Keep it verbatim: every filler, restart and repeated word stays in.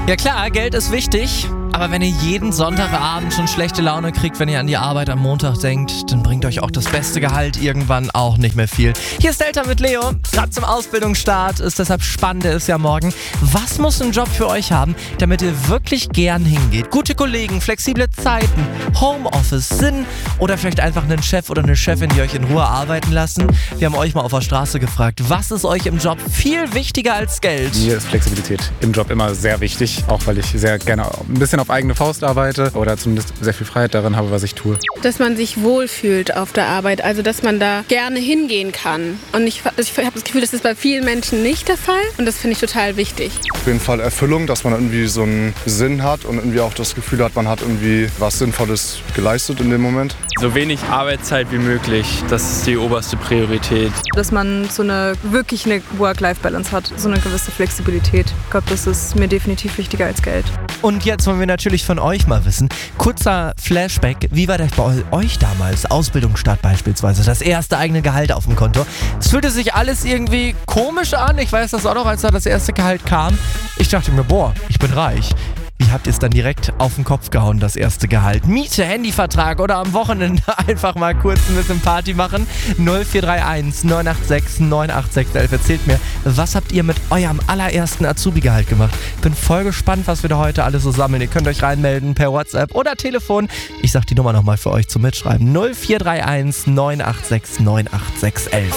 Ja klar, Geld ist wichtig, aber wenn ihr jeden Sonntagabend schon schlechte Laune kriegt, wenn ihr an die Arbeit am Montag denkt, dann bringt euch auch das beste Gehalt irgendwann auch nicht mehr viel. Hier ist Delta mit Leo, gerade zum Ausbildungsstart, ist deshalb spannend, ist ja morgen. Was muss ein Job für euch haben, damit ihr wirklich gern hingeht? Gute Kollegen, flexible Zeiten, Homeoffice, Sinn oder vielleicht einfach einen Chef oder eine Chefin, die euch in Ruhe arbeiten lassen? Wir haben euch mal auf der Straße gefragt, was ist euch im Job viel wichtiger als Geld? Mir ist Flexibilität im Job immer sehr wichtig, auch weil ich sehr gerne ein bisschen auf eigene Faust arbeite oder zumindest sehr viel Freiheit darin habe, was ich tue. Dass man sich wohlfühlt auf der Arbeit, also dass man da gerne hingehen kann. Und ich, ich habe das Gefühl, das ist bei vielen Menschen nicht der Fall und das finde ich total wichtig. Auf jeden Fall Erfüllung, dass man irgendwie so einen Sinn hat und irgendwie auch das Gefühl hat, man hat irgendwie was Sinnvolles geleistet in dem Moment. So wenig Arbeitszeit wie möglich, das ist die oberste Priorität. Dass man so eine wirklich eine Work-Life-Balance hat, so eine gewisse Flexibilität. Ich glaube, das ist mir definitiv wichtiger als Geld. Und jetzt wollen wir natürlich von euch mal wissen, kurzer Flashback, wie war das bei euch damals? Ausbildungsstart beispielsweise, das erste eigene Gehalt auf dem Konto. Es fühlte sich alles irgendwie komisch an. Ich weiß das auch noch, als da das erste Gehalt kam. Ich dachte mir, boah, ich bin reich. Wie habt ihr es dann direkt auf den Kopf gehauen, das erste Gehalt? Miete, Handyvertrag oder am Wochenende einfach mal kurz ein bisschen Party machen? null vier drei eins neun acht sechs neun acht sechs elf. Erzählt mir, was habt ihr mit eurem allerersten Azubi-Gehalt gemacht? Bin voll gespannt, was wir da heute alles so sammeln. Ihr könnt euch reinmelden per WhatsApp oder Telefon. Ich sag die Nummer nochmal für euch zum Mitschreiben. null vier drei eins neun acht sechs neun acht sechs elf.